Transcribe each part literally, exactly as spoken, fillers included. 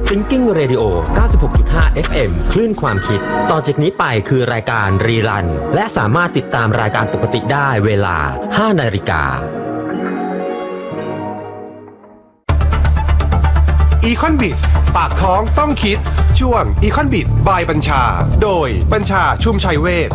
Thinking Radio เก้าสิบหกจุดห้า เอฟ เอ็ม คลื่นความคิดต่อจากนี้ไปคือรายการรีรันและสามารถติดตามรายการปกติได้เวลา ห้านาฬิกา Econ-Biz ปากท้องต้องคิดช่วง Econ-Biz by บัญชาโดยบัญชาชุมชัยเวช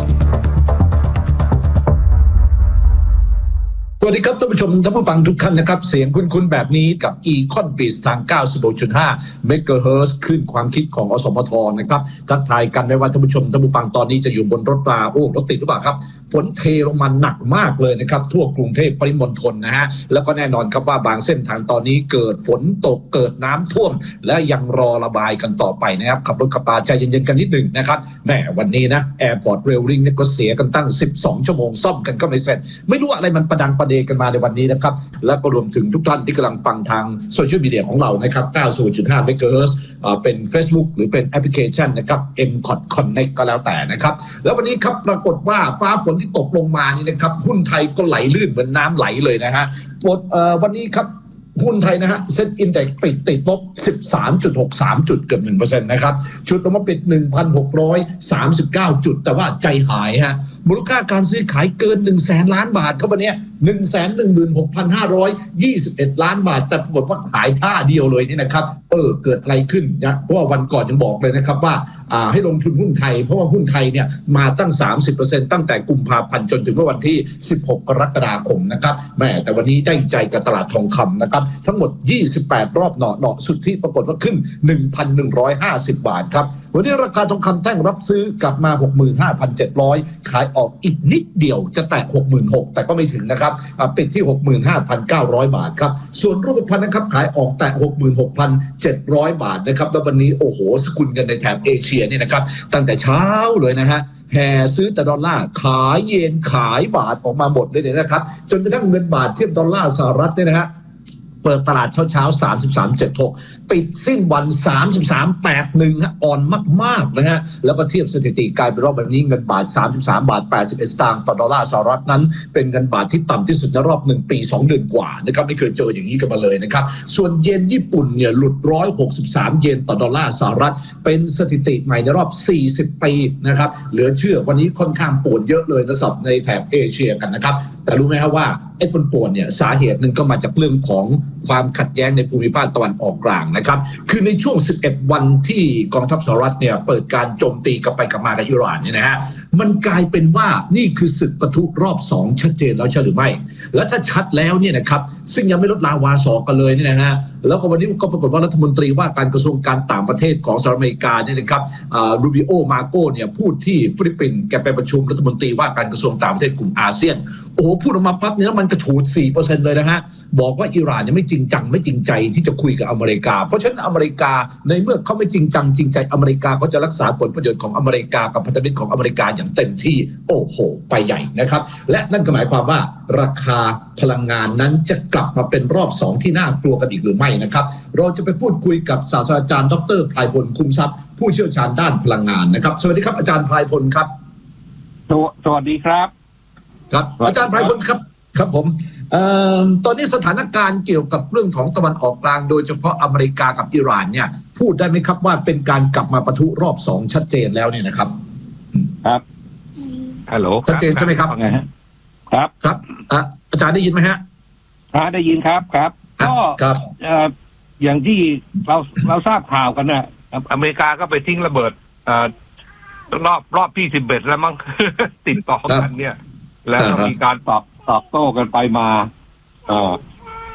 สวัสดีครับท่านผู้ชมท่านผู้ฟังทุกท่านนะครับเสียงคุ้นๆแบบนี้กับ Econ-Biz ทาง เก้าสิบหกจุดห้า เมกะเฮิรตซ์ คลื่นความคิดของอสมทนะครับทักทายกันได้ว่าท่านผู้ชมท่านผู้ฟังตอนนี้จะอยู่บนรถราโอ้รถติดหรือเปล่าครับฝนเทลงมาหนักมากเลยนะครับทั่วกรุงเทพปริมณฑลนะฮะแล้วก็แน่นอนครับว่าบางเส้นทางตอนนี้เกิดฝนตกเกิดน้ำท่วมและยังรอระบายกันต่อไปนะครับขับรถขับราใจเย็นๆกันนิดหนึ่งนะครับแหมวันนี้นะ Airport Rail Link เนี่ยก็เสียกันตั้งสิบสองชั่วโมงซ่อมกันก็ไม่เสร็จไม่รู้อะไรมันประดังประเดกันมาในวันนี้นะครับและก็รวมถึงทุกท่านที่กำลังฟังทางโซเชียลมีเดียของเรานะครับ เก้าสิบหกจุดห้า เมกะเฮิรตซ์ เป็น Facebook หรือเป็นแอปพลิเคชันนะครับ เอ็ม คอท Connect ก็แล้วแต่นะครับแล้ววันนี้ครับปรากฏว่าฟ้าฝนที่ตกลงมานี่นะครับหุ้นไทยก็ไหลลื่นเหมือนน้ำไหลเลยนะฮะวันนี้ครับหุ้นไทยนะฮะเซ็ตอินเด็กซ์ปิดติดลบ สิบสามจุดหกสาม จุดเกือบ หนึ่งเปอร์เซ็นต์ นะครับชุดลงมาปิด หนึ่งพันหกร้อยสามสิบเก้า จุดแต่ว่าใจหายฮะมูลค่าการซื้อขายเกิน หนึ่งแสน ล้านบาทครับวันนี้ หนึ่งแสนหนึ่งหมื่นหกพันห้าร้อยยี่สิบเอ็ด ล้านบาทแต่ปรากฏว่าขายท่าเดียวเลยนี่นะครับเออเกิดอะไรขึ้นนะเพราะว่าวันก่อนยังบอกเลยนะครับว่าอ่าให้ลงทุนหุ้นไทยเพราะว่าหุ้นไทยเนี่ยมาตั้ง สามสิบเปอร์เซ็นต์ ตั้งแต่กุมภาพันธ์จนถึงเมื่อวันที่สิบหกกรกฎาคมนะครับแม่แต่วันนี้ได้ใจกับตลาดทองคำนะครับทั้งหมดยี่สิบแปดรอบเหนาะเนาะสุดที่ปรากฏว่าขึ้น หนึ่งพันหนึ่งร้อยห้าสิบ บาทครับวันนี้ราคาทองคำแท่งรับซื้อกลับมา หกหมื่นห้าพันเจ็ดร้อย ขายออกอีกนิดเดียวจะแตะ หกหมื่นหกพัน แต่ก็ไม่ถึงนะครับปิดที่ หกหมื่นห้าพันเก้าร้อย บาทครับส่วนรูปพรรณนะครับขายออกแตะ หกหมื่นหกพันเจ็ดร้อย บาทนะครับแล้ววันนี้โอ้โหสกุลเงินในแถบเอเชียเนี่ยนะครับตั้งแต่เช้าเลยนะฮะแห่ซื้อแต่ดอลลาร์ขายเยนขายบาทออกมาหมดเลยเนี่ยนะครับจนกระทั่งเงินบาทเทียบดอลลาร์สหรัฐเนี่ยนะฮะเปิดตลาดเช้าเช้าสามสิบสามจุดเจ็ดหกปิดสิ้นวันสามสิบสามจุดแปดหนึ่งฮะอ่อนมากๆนะฮะแล้วก็เทียบสถิติกลายเป็นรอบแบบนี้เงินบาทสามสิบสามบาทแปดสิบเอ็ดสตางค์ต่อดอลลาร์สหรัฐนั้นเป็นเงินบาทที่ต่ำที่สุดในรอบหนึ่งปีสองเดือนกว่านะครับไม่เคยเจออย่างนี้กันมาเลยนะครับส่วนเยนญี่ปุ่นเนี่ยหลุดหนึ่งร้อยหกสิบสามเยนต่อดอลลาร์สหรัฐเป็นสถิติใหม่ในรอบสี่สิบปีนะครับเหลือเชื่อวันนี้ค่อนข้างปวดเยอะเลยนะครับในแถบเอเชียกันนะครับแต่รู้ไหมครับว่าไอ้ปวดเนี่ยสาเหตุหนึ่งก็มาจากเรื่องของความขัดแย้งในภูมิภาคตะวันออกกลางนะครับคือในช่วงสิบเอ็ดวันที่กองทัพสหรัฐเนี่ยเปิดการโจมตีกลับไปกลับมากับอิหร่านเนี่ยนะฮะมันกลายเป็นว่านี่คือศึกปะทุรอบสองชัดเจนแล้วใช่หรือไม่และถ้าชัดแล้วเนี่ยนะครับซึ่งยังไม่ลดลาวาสอกกันเลยเนี่ยนะฮะแล้วก็วันนี้ก็ปรากฏว่ารัฐมนตรีว่าการกระทรวงการต่างประเทศของสหรัฐอเมริกาเนี่ยนะครับรูบิโอมาโกเนี่ยพูดที่ฟิลิปปินส์แกไปประชุมรัฐมนตรีว่าการกระทรวงต่างประเทศกลุ่มอาเซียนโอ้โหพูดออกมาปั๊บเนี่ยมันกระฉูด สี่เปอร์เซ็นต์ เลยนะฮะบอกว่าอิหร่านเนี่ยไม่จริงจังไม่จริงใจที่จะคุยกับอเมริกาเพราะฉะนั้นอเมริกาในเมื่อเขาไม่จริงจังจริงใจอเมริกาก็จะรักษาผลประโยชน์ของอเมริกากับพันธมิตรของอเมริกาอย่างเต็มที่โอ้โหไปใหญ่นะครับและนั่นก็หมายความว่าราคาพลังงานนั้นจะกลับมาเป็นรอบสองที่น่ากลัวกันอีกหรือไม่นะครับเราจะไปพูดคุยกับศาสตราจารย์ดร.พลายพลคุ้มทรัพย์ผู้เชี่ยวชาญด้านพลังงานนะครับสวัสดีครับอาจารย์พลายพลครับสวัสดีครับครับอาจารย์พลายพลครับครับผมเอ่อตอนนี้สถานการณ์เกี่ยวกับเรื่องของตะวันออกกลางโดยเฉพาะอเมริกากับอิหร่านเนี่ยพูดได้ไหมครับว่าเป็นการกลับมาปะทุรอบสองชัดเจนแล้วเนี่ยนะครับครับฮัลโหลชัดเจนใช่ไหมครับไงฮะครับครับอาจารย์ได้ยินไหมฮะครับได้ยินครับครับก็อย่างที่เราเราทราบข่าวกันนะอเมริกาก็ไปทิ้งระเบิดรอบรอบที่สิบเอ็ดแล้วมั้งติดต่อกันเนี่ยแล้วมีการตอบตอบโต้กันไปมาเอ่อ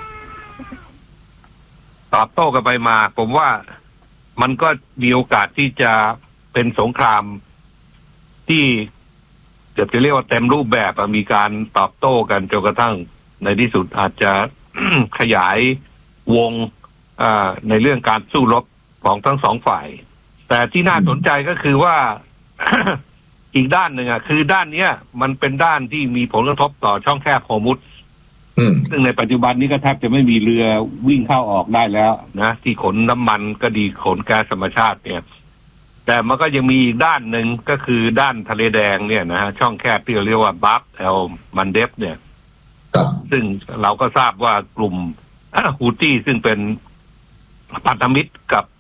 ตอบโต้กันไปมาผมว่ามันก็มีโอกาสที่จะเป็นสงครามที่เกือบจะเรียกว่าเต็มรูปแบบมีการตอบโต้กันจนกระทั่งในที่สุดอาจจะ ขยายวงในเรื่องการสู้รบของทั้งสองฝ่ายแต่ที่น่าสนใจก็คือว่า อีกด้านหนึ่งอ่ะคือด้านเนี้ยมันเป็นด้านที่มีผลกระทบต่อช่องแคบฮอร์มุซซึ่งในปัจจุบันนี้ก็แทบจะไม่มีเรือวิ่งเข้าออกได้แล้วนะที่ขนน้ำมันก็ดีขนแก๊สธรรมชาติเนี่ยแต่มันก็ยังมีอีกด้านหนึ่งก็คือด้านทะเลแดงเนี่ยนะช่องแคบที่เรียกว่าบัฟแอลมันเดฟเนี่ยซึ่งเราก็ทราบว่ากลุ่มฮูตี้ซึ่งเป็นพันธมิตรกับ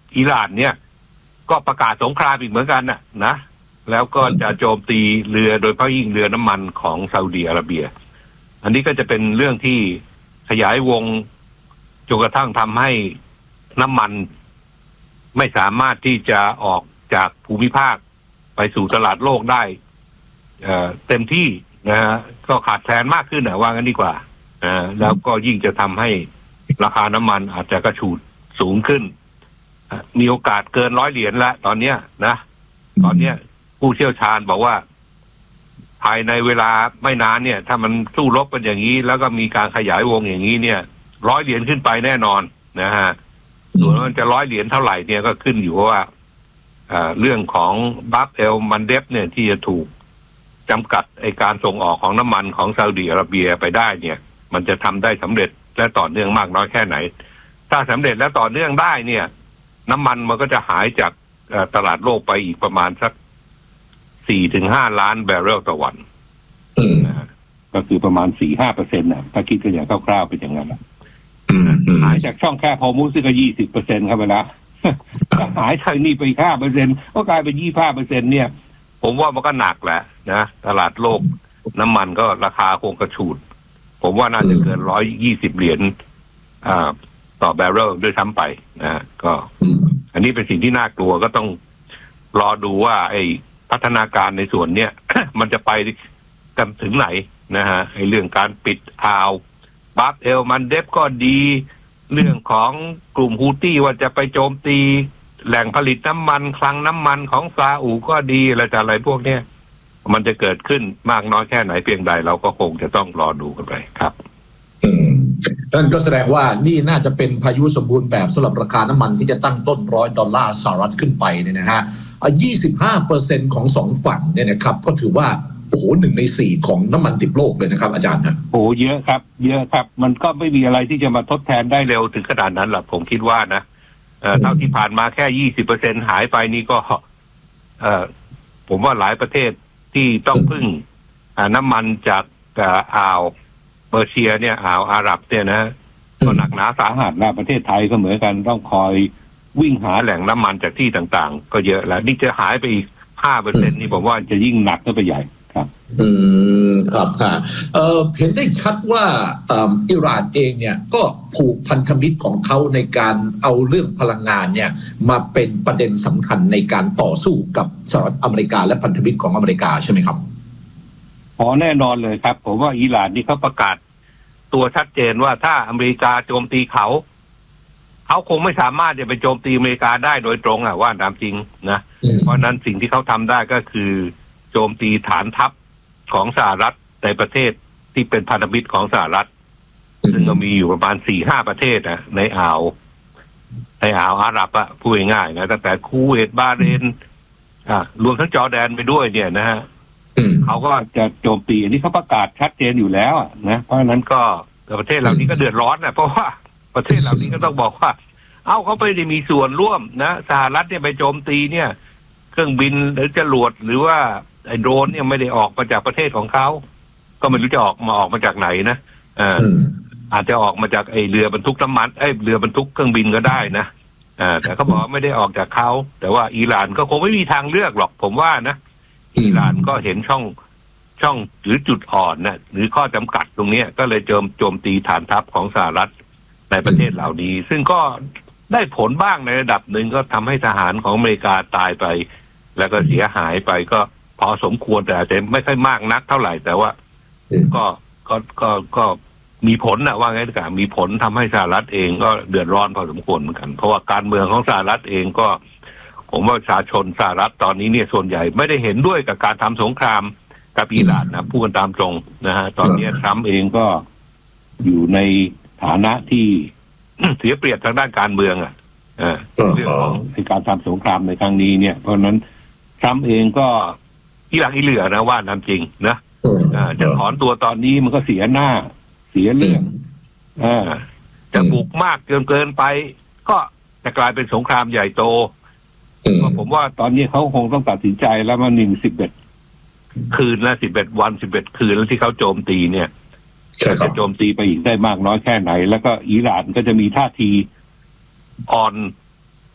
อิหร่านเนี่ยก็ประกาศสงครามอีกเหมือนกันน่ะนะแล้วก็จะโจมตีเรือโดยเฉพาะยิ่งเรือน้ำมันของซาอุดิอาระเบียอันนี้ก็จะเป็นเรื่องที่ขยายวงจนกระทั่งทำให้น้ำมันไม่สามารถที่จะออกจากภูมิภาคไปสู่ตลาดโลกได้เอ่อเต็มที่นะฮะก็ขาดแคลนมากขึ้นนะว่างั้นดีกว่าอ่าแล้วก็ยิ่งจะทำให้ราคาน้ำมันอาจจะกระฉูดสูงขึ้นมีโอกาสเกินร้อยเหรียญแล้วตอนเนี้ยนะตอนเนี้ยผู้เชี่ยวชาญบอกว่าภายในเวลาไม่นานเนี่ยถ้ามันสู้รบกันอย่างนี้แล้วก็มีการขยายวงอย่างนี้เนี่ยร้อยเหรียญขึ้นไปแน่นอนนะฮะส่วนมันจะร้อยเหรียญเท่าไหร่เนี่ยก็ขึ้นอยู่ว่าเรื่องของบัฟเอลมันเดฟเนี่ยที่จะถูกจำกัดไอการส่งออกของน้ำมันของซาอุดิอาระเบียไปได้เนี่ยมันจะทำได้สำเร็จและต่อเนื่องมากน้อยแค่ไหนถ้าสำเร็จและต่อเนื่องได้เนี่ยน้ำมันมันก็จะหายจากตลาดโลกไปอีกประมาณสักสี่ถึงห้าล้านแบเรลต่อวันนะก็คือประมาณสี่ห้าเปอร์เซ็นต์นะถ้าคิดกันอย่างคร่าวๆเป็นอย่างนั้นหายจากช่องแคบฮอร์มุซก็ยี่สิบเปอร์เซ็นต์ครับเวลาหายทางนี้ไปห้าเปอร์เซ็นต์ก็กลายเป็นยี่ห้าเปอร์เซ็นต์เนี่ยผมว่ามันก็หนักแหละนะตลาดโลกน้ำมันก็ราคาคงกระฉูดผมว่าน่าจะเกินร้อยยี่สิบเหรียญต่อแบเรลด้วยซ้ำไปนะก็อันนี้เป็นสิ่งที่น่ากลัวก็ต้องรอดูว่าไอ้พัฒนาการในส่วนเนี้ย มันจะไปกันถึงไหนนะฮะไอ้เรื่องการปิดอ่าวบาบเอลมันเดฟก็ดีเรื่องของกลุ่มฮูตี้ว่าจะไปโจมตีแหล่งผลิตน้ำมันคลังน้ำมันของซาอุก็ดีอะไรแต่อะไรพวกเนี้ยมันจะเกิดขึ้นมากน้อยแค่ไหนเพียงใดเราก็คงจะต้องรอดูกันไปครับนั่นก็แสดงว่านี่น่าจะเป็นพายุสมบูรณ์แบบสำหรับราคาน้ำมันที่จะตั้งต้นร้อยดอลลาร์สหรัฐขึ้นไปเนี่ยนะฮะยี่สิบห้าเปอร์เซ็นต์ของสองฝั่งเนี่ยนะครับก็ถือว่าโอ้โหหนึ่งในสี่ของน้ำมันดิบโลกเลยนะครับอาจารย์ฮะโอ้เยอะครับเยอะครับมันก็ไม่มีอะไรที่จะมาทดแทนได้เร็วถึงขนาดนั้นหรอกผมคิดว่านะเอ่อเท่าที่ผ่านมาแค่ยี่สิบเปอร์เซ็นต์หายไปนี่ก็เอ่อผมว่าหลายประเทศที่ต้องพึ่งน้ำมันจากอ่าวเปอร์เซียเนี่ยอ่าวอาหรับเนี่ยนะก็หนักหนาสาหัสนะประเทศไทยก็เหมือนกันต้องคอยวิ่งหาแหล่งน้ำมันจากที่ต่างๆก็เยอะแล้วนี่จะหายไปอีกห้าเปอร์เซ็นต์นี่ผมว่าจะยิ่งหนักขึ้นไปใหญ่ครับอืมครับค่ะเอ่อเห็นได้ชัดว่าอิหร่านเองเนี่ยก็ผูกพันธมิตรของเขาในการเอาเรื่องพลังงานเนี่ยมาเป็นประเด็นสำคัญในการต่อสู้กับสหรัฐอเมริกาและพันธมิตรของอเมริกาใช่ไหมครับอ๋อแน่นอนเลยครับผมว่าอิหร่านนี่เขาประกาศตัวชัดเจนว่าถ้าอเมริกาโจมตีเขาเขาคงไม่สามารถจะไปโจมตีอเมริกาได้โดยตรงอ่ะว่าตามจริงนะเพราะนั้นสิ่งที่เขาทำได้ก็คือโจมตีฐานทัพของสหรัฐในประเทศที่เป็นพันธมิตรของสหรัฐซึ่งก็มีอยู่ประมาณสี่ห้าประเทศนะในอ่าวในอ่าวอาหรับอะพูดง่ายๆนะตั้งแต่คูเวตบาห์เรนอ่ารวมทั้งจอร์แดนไปด้วยเนี่ยนะฮะเขาก็จะโจมตีอันนี้เขาประกาศชัดเจนอยู่แล้วนะเพราะฉะนั้นก็ประเทศเหล่านี้ก็เดือดร้อนนะเพราะว่าประเทศเหล่านี้ก็ต้องบอกว่าเอ้าเขาไม่ได้มีส่วนร่วมนะสหรัฐเนี่ยไปโจมตีเนี่ยเครื่องบินหรือจรวดหรือว่าไอ้โดรนเนี่ยไม่ได้ออกมาจากประเทศของเขาก็ไม่รู้จะออกมาออกมาจากไหนนะอ่าอาจจะออกมาจากไอ้เรือบรรทุกน้ำมันไอ้เรือบรรทุกเครื่องบินก็ได้นะอ่าแต่เขาบอกไม่ได้ออกจากเขาแต่ว่าอิหร่านก็คงไม่มีทางเลือกหรอกผมว่านะอิหร่านก็เห็นช่องช่องหรือจุดอ่อนนะหรือข้อจำกัดตรงนี้ก็เลยโจมโจมตีฐานทัพของสหรัฐในประเทศเหล่านี้ซึ่งก็ได้ผลบ้างในระดับหนึ่งก็ทำให้ทหารของอเมริกาตายไปแล้วก็เสียหายไปก็พอสมควรแต่อาจจะไม่ค่อยมากนักเท่าไหร่แต่ว่าก็ก็ก็ก็มีผลนะว่าไงกันมีผลทำให้สหรัฐเองก็เดือดร้อนพอสมควรเหมือนกันเพราะว่าการเมืองของสหรัฐเองก็ผมว่าประชาชนสหรัฐตอนนี้เนี่ยส่วนใหญ่ไม่ได้เห็นด้วยกับการทำสงครามกับอิหร่านนะพูดกันตามตรงนะฮะตอนนี้ทรัมป์เองก็อยู่ในฐานะที่ เสียเปรียบทางด้านการเมืองอ่ะเรื่องของการทำสงครามในครั้งนี้เนี่ยเพราะนั้นทรัมป์เองก็อีหลังอีเหลือนะว่าน้ำจริงนะจะถอนตัวตอนนี้มันก็เสียหน้าเสียเรื่องจะบุกมากเกินเกินไปก็จะกลายเป็นสงครามใหญ่โตก็ผมว่าตอนนี้เขาคงต้องตัดสินใจแล้วว่าหนึ่งสิบเอ็ดคืนและสิบเอ็ดวันสิบเอ็ดคืนแล้วที่เขาโจมตีเนี่ยจะโจมตีไปอีกได้มากน้อยแค่ไหนแล้วก็อิหร่านก็จะมีท่าทีอ่อน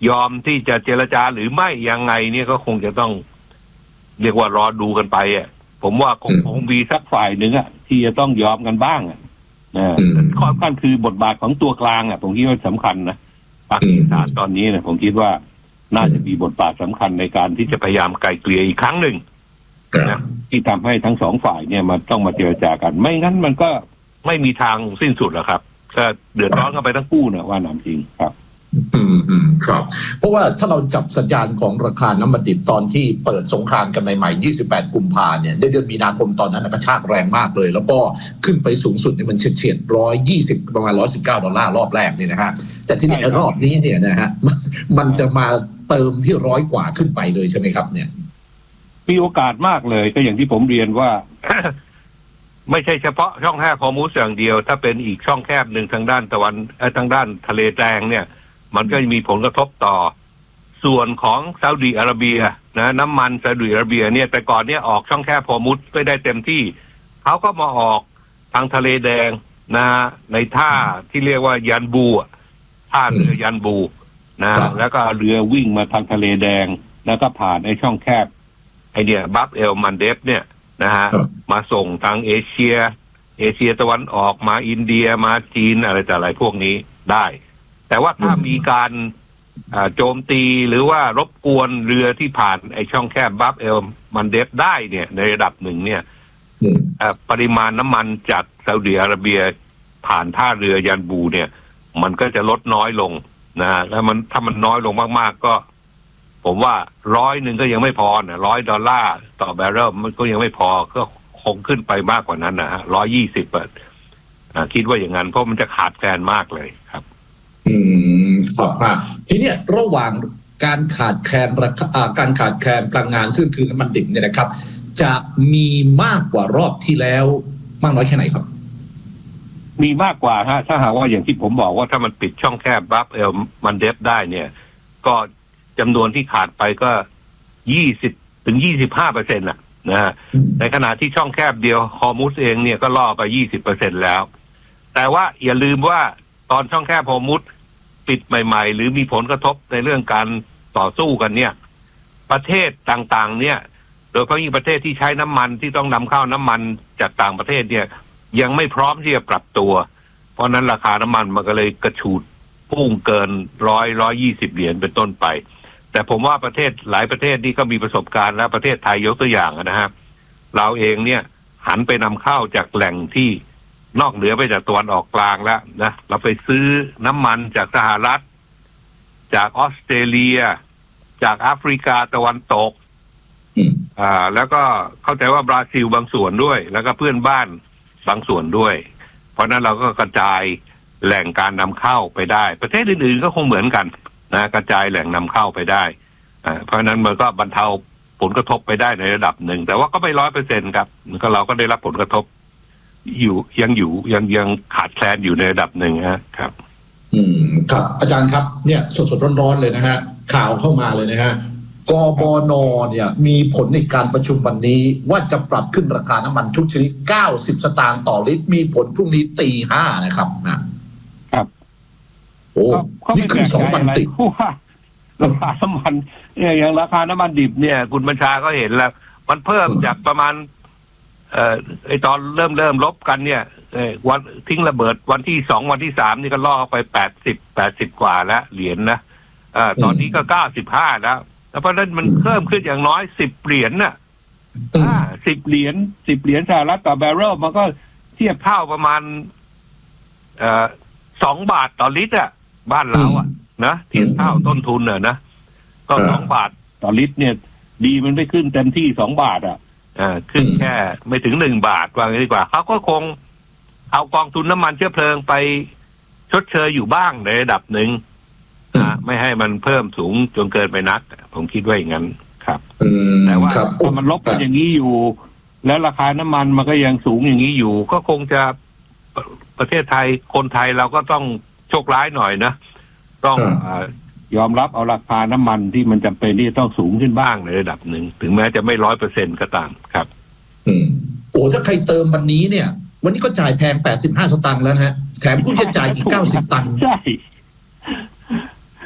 ยอมที่จะเจรจาหรือไม่ยังไงเนี่ยก็คงจะต้องเรียกว่ารอดูกันไปอ่ะผมว่าคงคงมีสักฝ่ายหนึ่งอ่ะที่จะต้องยอมกันบ้างอ่ะนะข้อสำคัญคือบทบาทของตัวกลางอ่ะผมคิดว่าสำคัญนะปากีสถานตอนนี้เนี่ยผมคิดว่าน่าจะมีบทบาทสำคัญในการที่จะพยายามไกลเกลี่ยอีกครั้งหนึ่งนะที่ทำให้ทั้งสองฝ่ายเนี่ยมันต้องมาเจรจากันไม่งั้นมันก็ไม่มีทางสิ้นสุดหรอกครับก็เดือดร้อนกันไปทั้งคู่เนี่ยว่าน้ำจริงครับอืมอืมครับเพราะว่าถ้าเราจับสัญญาณของราคาน้ำมันดิบตอนที่เปิดสงครามกันใหม่ๆยี่สิบแปดกุมภาเนี่ยในเดือนมีนาคมตอนนั้นกระชากแรงมากเลยแล้วก็ขึ้นไปสูงสุดเนี่ยมันเฉียดๆร้อยยี่สิบประมาณร้อยสิบเก้าดอลลาร์รอบแรกนี่นะฮะแต่ที่นี่รอบนี้เนี่ยนะฮะมันจะมาเติมที่ร้อยกว่าขึ้นไปเลยใช่ไหมครับเนี่ยมีโอกาสมากเลยก็อย่างที่ผมเรียนว่า ไม่ใช่เฉพาะช่องแคบฮอร์มุซอย่างเดียวถ้าเป็นอีกช่องแคบหนึ่งทางด้านตะวันทางด้านทะเลแดงเนี่ยมันก็มีผลกระทบต่อส่วนของซาอุดิอาระเบียนะน้ำมันซาอุดิอาระเบียเนี่ยแต่ก่อนเนี่ยออกช่องแคบฮอร์มุซไม่ได้เต็มที่เขาก็มาออกทางทะเลแดงนะในท่าที่เรียกว่ายันบูท่าเรือยันบูนะแล้วก็เรือวิ่งมาทางทะเลแดงแล้วก็ผ่านไอ้ช่องแคบไอเนี่ยบัฟเอลมันเดฟเนี่ยนะฮะมาส่งทางเอเชียเอเชียตะวันออกมาอินเดียมาจีนอะไรแต่อะไรพวกนี้ได้แต่ว่าถ้ามีการโจมตีหรือว่ารบกวนเรือที่ผ่านไอช่องแคบบัฟเอลมันเดฟได้เนี่ยในระดับหนึ่งเนี่ยปริมาณน้ำมันจากซาอุดิอาระเบียผ่านท่าเรือยันบูเนี่ยมันก็จะลดน้อยลงนะฮะแล้วมันถ้ามันน้อยลงมากๆก็ผมว่าร้อยหนึ่งก็ยังไม่พอนะร้อยดอลลาร์ต่อแบเรลมันก็ยังไม่พอก็คงขึ้นไปมากกว่านั้นนะฮะร้อยยี่สิบอ่ะคิดว่าอย่างนั้นเพราะมันจะขาดแคลนมากเลยครับอืมครับทีเนี้ยระหว่างการขาดแคลนราคาการขาดแคลนพลังงานซึ่งคือน้ำมันดิบเนี่ยนะครับจะมีมากกว่ารอบที่แล้วมากน้อยแค่ไหนครับมีมากกว่าฮะถ้าหากว่าอย่างที่ผมบอกว่าถ้ามันปิดช่องแคบบัฟเอลมันเดฟได้เนี่ยก็จำนวนที่ขาดไปก็ยี่สิบถึงยี่สิบห้าเปอร์เซ็นต์น่ะนะฮะในขณะที่ช่องแคบเดียวฮอร์มุซเองเนี่ยก็ล่อไปยี่สิบเปอร์เซ็นต์แล้วแต่ว่าอย่าลืมว่าตอนช่องแคบฮอร์มุซปิดใหม่ๆหรือมีผลกระทบในเรื่องการต่อสู้กันเนี่ยประเทศต่างๆเนี่ยโดยเฉพาะยิ่งประเทศที่ใช้น้ำมันที่ต้องนำเข้าน้ำมันจากต่างประเทศเนี่ยยังไม่พร้อมที่จะปรับตัวเพราะนั้นราคาน้ำมันมันก็เลยกระฉูดพุ่งเกินร้อยร้อยยี่สิบเหรียญเป็นต้นไปแต่ผมว่าประเทศหลายประเทศนี่ก็มีประสบการณ์แล้วประเทศไทยยกตัวอย่างนะครับเราเองเนี่ยหันไปนำเข้าจากแหล่งที่นอกเหนือไปจากตะวันออกกลางแล้วนะเราไปซื้อน้ำมันจากสหรัฐจากออสเตรเลียจากแอฟริกาตะวันตกอ่าแล้วก็เข้าใจว่าบราซิลบางส่วนด้วยแล้วก็เพื่อนบ้านบางส่วนด้วยเพราะนั้นเราก็กระจายแหล่งการนำเข้าไปได้ประเทศอื่นๆก็คงเหมือนกันนะกระจายแหล่งนำเข้าไปได้อ่าเพราะนั้นมันก็บรรเทาผลกระทบไปได้ในระดับหนึ่งแต่ว่าก็ไม่ร้อยเปอร์เซ็นต์ครับก็เราก็ได้รับผลกระทบอยู่ยังอยู่ยังยังขาดแคลนอยู่ในระดับหนึ่งฮะครับอืมครับอาจารย์ครับเนี่ยสดๆร้อนๆเลยนะฮะข่าวเข้ามาเลยนะฮะกบน.เนี่ยมีผลในการประชุมวันนี้ว่าจะปรับขึ้นราคาน้ำมันทุกชนิดเก้าสิบสตางค์ต่อลิตรมีผลพรุ่งนี้ตีห้านะครับนะครับโอ้นี่ขึ้นสองวันติดว่าราคาน้ำมันเนี่ยอย่างราคาน้ำมันดิบเนี่ยคุณบัญชาก็เห็นแล้วมันเพิ่มจากประมาณเอ่อไอตอนเริ่มเริ่มลบกันเนี่ยเอ่อวันทิ้งระเบิดวันที่สองวันที่สามนี่ก็ล่อไปแปดสิบแปดสิบกว่าแล้วเหรียญ นะเอ่อตอนนี้ก็เก้าสิบห้าแล้วแล้วเพราะนั้นมันเพิ่มขึ้นอย่างน้อยสิบเหรียญน่ะอ่าสิบเหรียญสิบเหรียญสหรัฐต่อแบเรลมันก็เทียบเท่าประมาณเอ่อสองบาทต่อลิตรอ่ะบ้านเราอ่ะนะเทียบเท่าต้นทุนน่ะนะก็สองบาทต่อลิตรเนี่ยดีมันไม่ขึ้นเต็มที่สองบาทอ่ะอ่าขึ้นแค่ไม่ถึงหนึ่งบาทว่างี้ดีกว่าเขาก็คงเอากองทุนน้ำมันเชื้อเพลิงไปชดเชยอยู่บ้างในระดับหนึ่งนะไม่ให้มันเพิ่มสูงจนเกินไปนักผมคิดว่าอย่างนั้นครับแต่ว่าถ้ามันลบกันอย่างนี้อยู่แล้วราคาน้ำมันมันก็ยังสูงอย่างนี้อยู่ก็คงจะประเทศไทยคนไทยเราก็ต้องโชคร้ายหน่อยนะต้องยอมรับเอาราคาน้ำมันที่มันจำเป็นที่จะต้องสูงขึ้นบ้างในระดับหนึ่งถึงแม้จะไม่ร้อยเปอร์เซ็นต์ก็ตามครับอืมโอ้ถ้าใครเติมวันนี้เนี่ยวันนี้ก็จ่ายแพงแปดสิบห้าสตางค์แล้วนะฮะแถมคุณจะจ่ายอีกเก้าสิบตังค์ใช่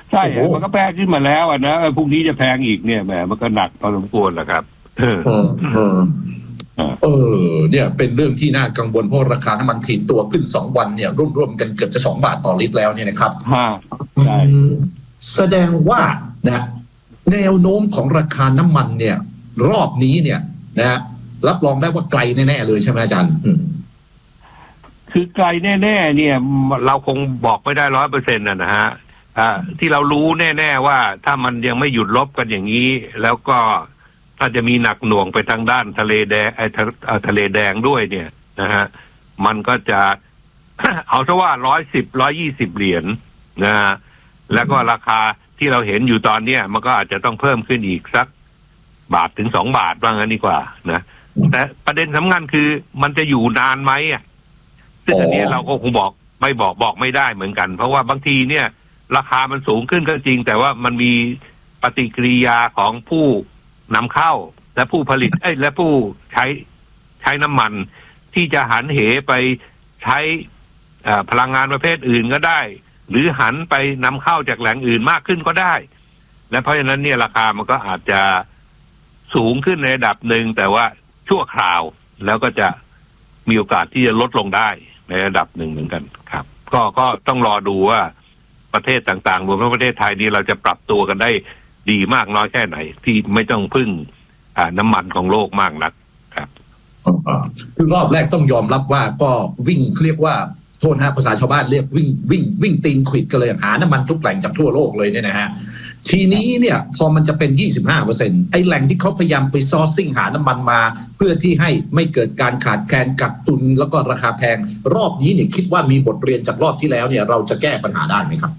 ใช่มันก็แพงขึ้นมาแล้วอ่ะนะพรุ่งนี้จะแพงอีกเนี่ยแหมมันก็หนักพอสมควรแหละครับเออเออเออเนี่ยเป็นเรื่องที่น่ากังวลเพราะราคาน้ำมันถีบตัวขึ้นสองวันเนี่ยร่วมๆกันเกือบจะสองบาทต่อลิตรแล้วเนี่ยนะครับใช่แสดงว่านะแนวโน้มของราคาน้ำมันเนี่ยรอบนี้เนี่ยนะรับรองได้ว่าไกลแน่ๆเลยใช่ไหมอาจารย์คือไกลแน่ๆเนี่ยเราคงบอกไม่ได้ร้อยเปอร์เซ็นต์นะฮะอ่าที่เรารู้แน่ๆว่าถ้ามันยังไม่หยุดลบกันอย่างนี้แล้วก็ถ้าจะมีหนักหน่วงไปทางด้านทะเลแดงไอ้ทะเลแดงด้วยเนี่ยนะฮะมันก็จะ เอาซะว่าร้อยสิบร้อยยี่สิบเหรียญนะฮะแล้วก็ราคาที่เราเห็นอยู่ตอนเนี้ยมันก็อาจจะต้องเพิ่มขึ้นอีกสักบาทถึงสองบาทว่างั้นดีกว่านะแต่ประเด็นสำคัญคือมันจะอยู่นานไหมอ่ะซึ่งอันนี้เราก็คงบอกไม่บอกบอกไม่ได้เหมือนกันเพราะว่าบางทีเนี่ยราคามันสูงขึ้นก็จริงแต่ว่ามันมีปฏิกิริยาของผู้นำเข้าและผู้ผลิตเอ้ยและผู้ใช้ใช้น้ำมันที่จะหันเหไปใช้พลังงานประเภทอื่นก็ได้หรือหันไปนำเข้าจากแหล่งอื่นมากขึ้นก็ได้และเพราะฉะนั้นเนี่ยราคามันก็อาจจะสูงขึ้นในระดับหนึ่งแต่ว่าชั่วคราวแล้วก็จะมีโอกาสที่จะลดลงได้ในระดับหนึ่งเหมือนกันครับก็ก็ต้องรอดูว่าประเทศต่างๆรวมทั้งประเทศไทยนี้เราจะปรับตัวกันได้ดีมากน้อยแค่ไหนที่ไม่ต้องพึ่งน้ำมันของโลกมากนักครับคือรอบแรกต้องยอมรับว่าก็วิ่งเรียกว่าโทษนะภาษาชาวบ้านเรียกวิ่งวิ่งวิ่งตีนขวิดกันเลยหาน้ำมันทุกแหล่งจากทั่วโลกเลยเนี่ยนะฮะทีนี้เนี่ยพอมันจะเป็น ยี่สิบห้าเปอร์เซ็นต์ ไอ้แหล่งที่เขาพยายามไปซอร์ซิ่งหาน้ำมันมาเพื่อที่ให้ไม่เกิดการขาดแคลนกักตุนแล้วก็ราคาแพงรอบนี้เนี่ยคิดว่ามีบทเรียนจากรอบที่แล้วเนี่ยเราจะแก้ปัญหาได้ไหมครับ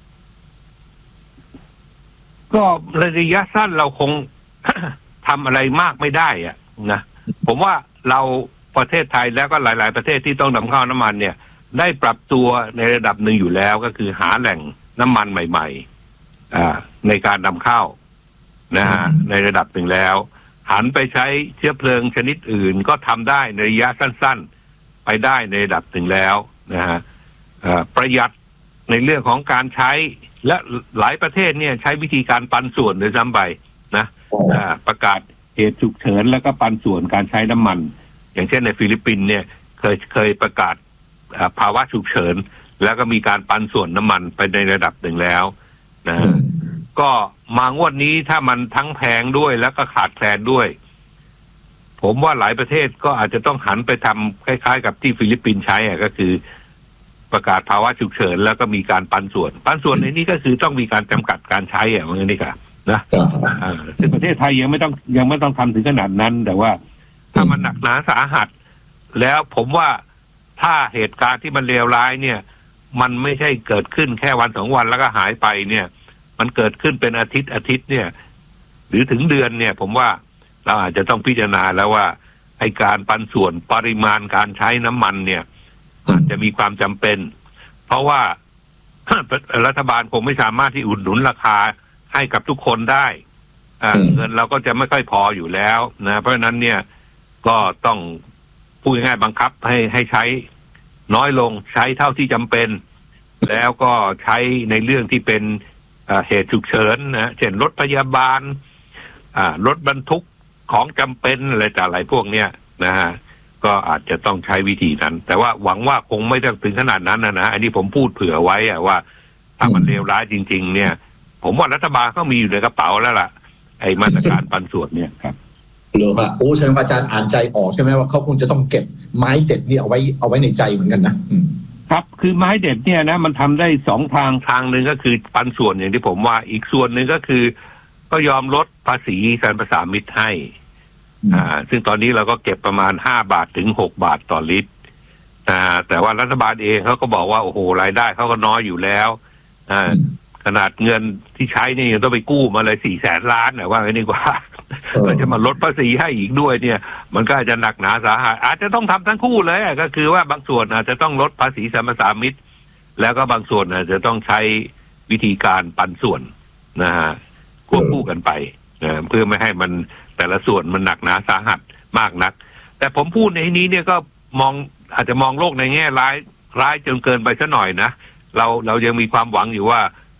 ก็ระยะสั้นเราคง ทำอะไรมากไม่ได้อะนะผมว่าเราประเทศไทยแล้วก็หลายๆประเทศที่ต้องนำเข้าน้ำมันเนี่ยได้ปรับตัวในระดับหนึ่งอยู่แล้วก็คือหาแหล่งน้ำมันใหม่ๆในการนำเข้านะฮะในระดับหนึ่งแล้วหันไปใช้เชื้อเพลิงชนิดอื่นก็ทำได้ในระยะสั้นๆไปได้ในระดับหนึ่งแล้วนะฮะประหยัดในเรื่องของการใช้และหลายประเทศเนี่ยใช้วิธีการปันส่วนโดยซ้ำไปนะประกาศเหตุฉุกเฉินแล้วก็ปันส่วนการใช้น้ำมันอย่างเช่นในฟิลิปปินส์เนี่ยเคยเคยประกาศภาวะฉุกเฉินแล้วก็มีการปันส่วนน้ำมันไปในระดับหนึ่งแล้วนะก็มางวดนี้ถ้ามันทั้งแพงด้วยแล้วก็ขาดแคลนด้วยผมว่าหลายประเทศก็อาจจะต้องหันไปทำคล้ายๆกับที่ฟิลิปปินส์ใช้อะก็คือประกาศภาวะฉุกเฉินแล้วก็มีการปันส่วนปันส่วนในนี้ก็คือต้องมีการจำกัดการใช้อะว่างั้นนี่ค่ะนะซึ่งประเทศไทยยังไม่ต้องยังไม่ต้องทำถึงขนาดนั้นแต่ว่าถ้ามันหนักหนาสาหัสแล้วผมว่าถ้าเหตุการณ์ที่มันเลวร้ายเนี่ยมันไม่ใช่เกิดขึ้นแค่วันสองวันแล้วก็หายไปเนี่ยมันเกิดขึ้นเป็นอาทิตย์อาทิตย์เนี่ยหรือถึงเดือนเนี่ยผมว่าเราอาจจะต้องพิจารณาแล้วว่าไอ้การปันส่วนปริมาณการใช้น้ำมันเนี่ยอาจจะมีความจำเป็นเพราะว่า รัฐบาลคงไม่สามารถที่อุดหนุนราคาให้กับทุกคนได้เงินเราก็จะไม่ค่อยพออยู่แล้วนะเพราะฉะนั้นเนี่ยก็ต้องพูดง่ายๆบังคับให้ให้ใช้น้อยลงใช้เท่าที่จำเป็นแล้วก็ใช้ในเรื่องที่เป็นเหตุฉุกเฉินนะเช่นรถพยาบาลรถบรรทุกของจำเป็นอะไรต่างๆพวกเนี้ยนะฮะก็อาจจะต้องใช้วิธีนั้นแต่ว่าหวังว่าคงไม่ต้องถึงขนาดนั้นนะนะอันนี้ผมพูดเผื่อไว้ว่าถ้ามันเลวร้ายจริงๆเนี่ยผมว่ารัฐบาลก็มีอยู่ในกระเป๋าแล้วล่ะไอ้มาตรการปันส่วนเนี่ยครับเหรอครับโอ้ใช่ไหมอาจารย์อ่านใจออกใช่ไหมว่าเขาคงจะต้องเก็บไม้เด็ดนี่เอาไว้เอาไว้ในใจเหมือนกันนะครับคือไม้เด็ดเนี่ยนะมันทำได้สองทางทางหนึ่งก็คือปันส่วนอย่างที่ผมว่าอีกส่วนหนึ่งก็คือก็ยอมลดภาษีสรรพสามิตให้อ่าซึ่งตอนนี้เราก็เก็บประมาณห้าบาทถึงหกบาทต่อลิตรอ่าแต่ว่ารัฐบาลเองเขาก็บอกว่าโอ้โหรายได้เขาก็น้อยอยู่แล้วอ่าขนาดเงินที่ใช้นี่ยังต้องไปกู้มาเลยสี่แสนล้านนะว่าไงดีกว่าก็จะมาลดภาษีให้อีกด้วยเนี่ยมันก็อาจจะหนักหนาสาหัสอาจจะต้องทำทั้งคู่เลยก็คือว่าบางส่วนอาจจะต้องลดภาษีสรรพสามิตแล้วก็บางส่วนอาจจะต้องใช้วิธีการปันส่วนนะฮะควบคู่กันไปนะเพื่อไม่ให้มันแต่ละส่วนมันหนักหนาสาหัสมากนักแต่ผมพูดในนี้เนี่ยก็มองอาจจะมองโลกในแง่ร้ายร้ายจนเกินไปซะหน่อยนะเราเรายังมีความหวังอยู่ว่า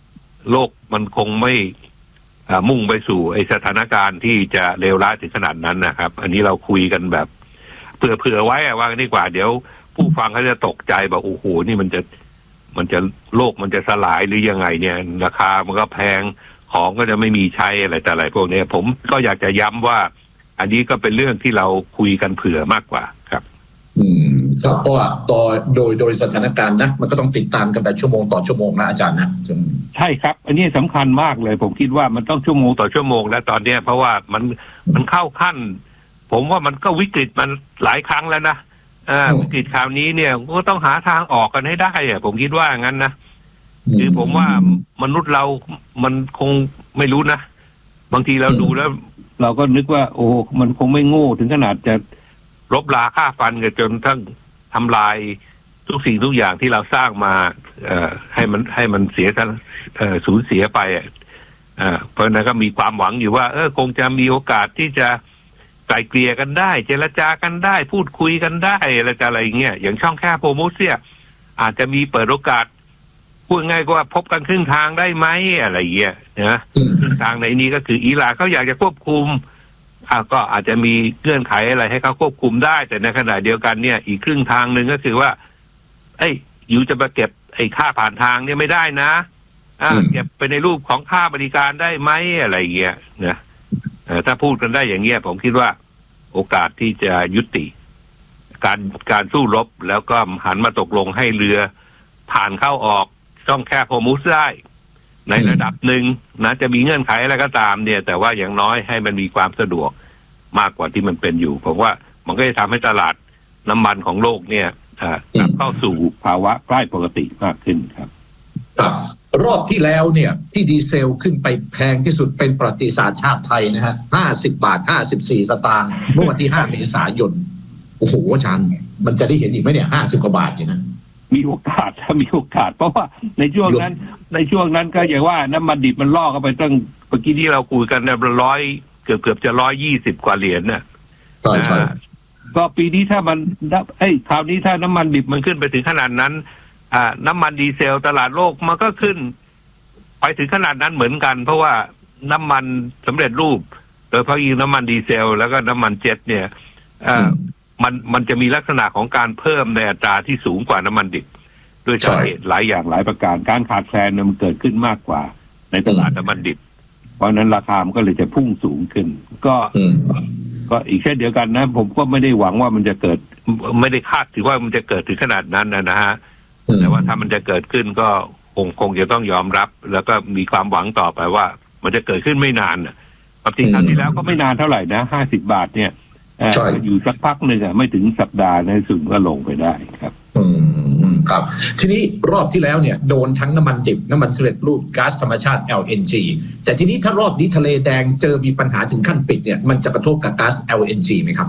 โลกมันคงไม่มุ่งไปสู่ไอสถานการณ์ที่จะเลวร้ายถึงขนาดนั้นนะครับอันนี้เราคุยกันแบบเผื่อเผื่อไว้ว่าดีกว่าเดี๋ยวผู้ฟังเขาจะตกใจแบบโอ้โหนี่มันจะมันจะโลกมันจะสลายหรือยังไงเนี่ยราคามันก็แพงของก็จะไม่มีใช้อะไรแต่อะไรพวกนี้ผมก็อยากจะย้ำว่าอันนี้ก็เป็นเรื่องที่เราคุยกันเผื่อมากกว่าครับอืมครับเพราะว่าต่อโดยโดยสถานการณ์นะมันก็ต้องติดตามกันแบบชั่วโมงต่อชั่วโมงนะอาจารย์นะใช่ครับอันนี้สำคัญมากเลยผมคิดว่ามันต้องชั่วโมงต่อชั่วโมงแล้วตอนนี้เพราะว่ามันมันเข้าขั้นผมว่ามันก็วิกฤตมันหลายครั้งแล้วนะอ่าวิกฤตคราวนี้เนี่ยก็ต้องหาทางออกกันให้ได้อะผมคิดว่างั้นนะคือผมว่ามนุษย์เรามันคงไม่รู้นะบางทีเราดูแล้วเราก็นึกว่าโอ้มันคงไม่โง่ถึงขนาดจะรบราฆ่าฟันกันจนทั้งทำลายทุกสิ่งทุกอย่างที่เราสร้างมาเอ่อให้มันให้มันเสียทั้งเอ่อสูญเสียไปอ่ะอ่าเพราะนั้นก็มีความหวังอยู่ว่าเออคงจะมีโอกาสที่จะไกลเกลี่ยกันได้เจรจากันได้พูดคุยกันได้อะไรอะไรเงี้ยอย่างช่องแคบโฮโมเซียอาจจะมีเปิดโอกาสพูดง่ายกว่าพบกันครึ่งทางได้ไหมอะไรเงี้ยนะครึ่งทางในนี้ก็คืออิหร่านเขาอยากจะควบคุมอ่าก็อาจจะมีเงื่อนไขอะไรให้เขาควบคุมได้แต่ในขณะเดียวกันเนี่ยอีกครึ่งทางหนึ่งก็คือว่าเอ้ยอยู่จะมาเก็บไอ้ค่าผ่านทางเนี่ยไม่ได้นะอ่าเก็บไปในรูปของค่าบริการได้ไหมอะไรเงี้ยนะถ้าพูดกันได้อย่างเงี้ยผมคิดว่าโอกาสที่จะยุติการการสู้รบแล้วก็หันมาตกลงให้เรือผ่านเข้าออกช่องแคบฮอร์มุซได้ในระดับหนึ่งนะจะมีเงื่อนไขอะไรก็ตามเนี่ยแต่ว่าอย่างน้อยให้มันมีความสะดวกมากกว่าที่มันเป็นอยู่ผมว่ามันก็จะทำให้ตลาดน้ำมันของโลกเนี่ยกลับเข้าสู่ภาวะใกล้ปกติมากขึ้นครับครับรอบที่แล้วเนี่ยที่ดีเซลขึ้นไปแพงที่สุดเป็นประวัติศาสตร์ชาติไทยนะฮะห้าสิบบาทห้าสิบสี่สตางค์เมื่อวันที่ห้าเมษายนโอ้โหอาจารย์มันจะได้เห็นอีกไหมเนี่ยห้าสิบกว่าบาทเนี่ยนะมีโอกาสถ้ามีโอกาสเพราะว่าในช่วงนั้นในช่วงนั้นก็อย่างว่าน้ำมันดิบมันล่อเข้าไปตั้งเมื่อกี้ที่เราคุยกันเนี่ยร้อยเกือบเกือบจะร้อยยี่สิบกว่าเหรียญเนี่ยใช่ก็ปีนี้ถ้ามันเอ้ยคราวนี้ถ้าน้ำมันดิบมันขึ้นไปถึงขนาดนั้นอ่าน้ำมันดีเซลตลาดโลกมันก็ขึ้นไปถึงขนาดนั้นเหมือนกันเพราะว่าน้ำมันสำเร็จรูปโดยเฉพาะยิ่งน้ำมันดีเซลแล้วก็น้ำมันเจ็ตเนี่ยอ่ามันมันจะมีลักษณะของการเพิ่มในอัตราที่สูงกว่าน้ำมันดิบด้วยสาเหตุหลายอย่างหลายประการการขาดแคลนมันเกิดขึ้นมากกว่าในตลาดน้ำมันดิบเพราะนั้นราคามันก็เลยจะพุ่งสูงขึ้นก็ก็อีกเช่นเดียวกันนะผมก็ไม่ได้หวังว่ามันจะเกิดไม่ได้คาดถือว่ามันจะเกิดถึงขนาดนั้นนะนะฮะแต่ว่าถ้ามันจะเกิดขึ้นก็คงคงจะต้องยอมรับแล้วก็มีความหวังต่อไปว่ามันจะเกิดขึ้นไม่นานความจริงครั้งที่แล้วก็ไม่นานเท่าไหร่นะห้าสิบบาทเนี่ยอยู่สักพักหนึ่งอ่ะไม่ถึงสัปดาห์ในสุดก็ลงไปได้ครับอืมครับทีนี้รอบที่แล้วเนี่ยโดนทั้งน้ำมันดิบน้ำมันสำเร็จรูปก๊าซธรรมชาติ แอล เอ็น จี แต่ทีนี้ถ้ารอบนี้ทะเลแดงเจอมีปัญหาถึงขั้นปิดเนี่ยมันจะกระทบกับก๊าซ แอล เอ็น จี ไหมครับ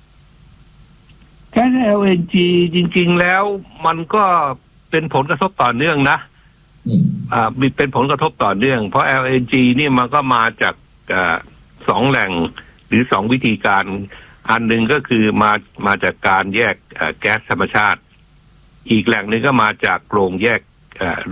ก๊าซ แอล เอ็น จี จริงๆแล้วมันก็เป็นผลกระทบต่อเนื่องนะอ่ามีเป็นผลกระทบต่อเนื่องเพราะ แอล เอ็น จี นี่มันก็มาจากสองแหล่งหรือสองวิธีการอันหนึ่งก็คือมามาจากการแยกแก๊สธรรมชาติอีกแหล่งหนึ่งก็มาจากโรงแยก